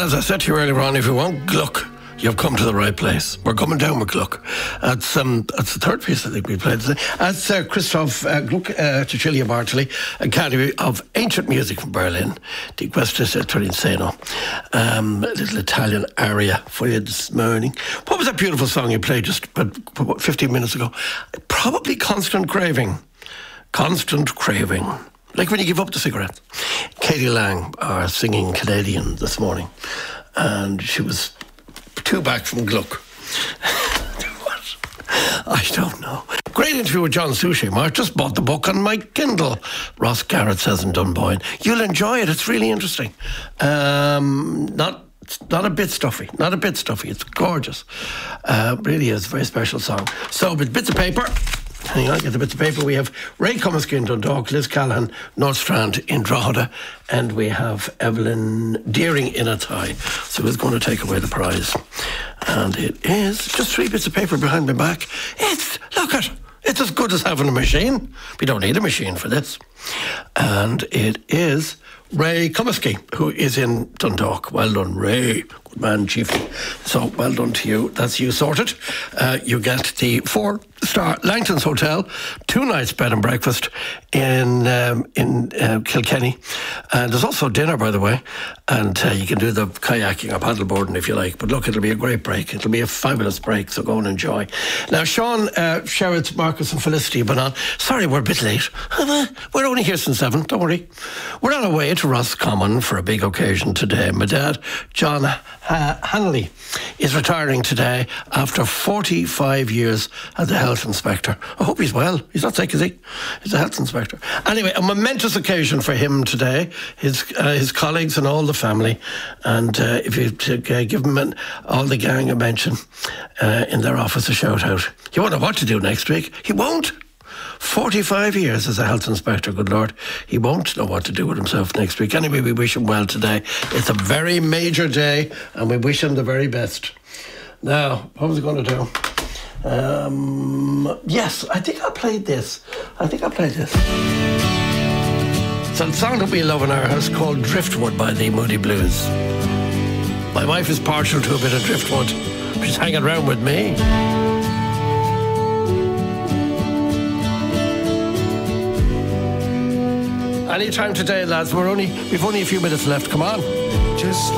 Well, as I said to you earlier on, if you want Gluck, you've come to the right place. We're coming down with Gluck. That's the third piece I think we played today. That's Christoph Gluck, Cecilia Bartoli, Academy of Ancient Music from Berlin. Di questa Torinseno. Little Italian aria for you this morning. What was that beautiful song you played just about 15 minutes ago? Probably Constant Craving. Constant Craving. Like when you give up the cigarette. Katie Lang, our singing Canadian this morning. And she was 2 back from Gluck. What? I don't know. Great interview with John Suchet. Mark just bought the book on my Kindle. Ross Garrett says in Dunboyne. You'll enjoy it. It's really interesting. Not a bit stuffy. Not a bit stuffy. It's gorgeous. Really is a very special song. So, with bits of paper. Hang on, get the bits of paper. We have Ray Comiskey in Dundalk, Liz Callahan, North Strand in Drogheda, and we have Evelyn Deering in Athy. So who's going to take away the prize? And it is just 3 bits of paper behind my back. It's as good as having a machine. We don't need a machine for this. And it is Ray Comiskey, who is in Dundalk. Well done, Ray. Good man, Chiefly. So, well done to you. That's you sorted. You get the 4-star Langton's Hotel, 2 nights bed and breakfast in Kilkenny. And there's also dinner, by the way. And you can do the kayaking or paddleboarding if you like. But look, it'll be a great break. It'll be a fabulous break, so go and enjoy. Now, Sean, Sherrod, Marcus and Felicity have been on. Sorry, we're a bit late. We're only here since 7, don't worry. We're on our way to Roscommon for a big occasion today. My dad, John Hanley, is retiring today after 45 years as a health inspector. I hope he's well. He's not sick, is he? He's a health inspector. Anyway, a momentous occasion for him today, his colleagues and all the family. And if you give him all the gang a mention in their office a shout out. He won't know what to do next week. He won't. 45 years as a health inspector, good Lord. He won't know what to do with himself next week. Anyway, we wish him well today. It's a very major day and we wish him the very best. Now, what was I going to do? Yes, I think I played this. So the song that we love in our house called Driftwood by the Moody Blues. My wife is partial to a bit of Driftwood. She's hanging around with me. Any time today, lads. We've only a few minutes left. Come on. Just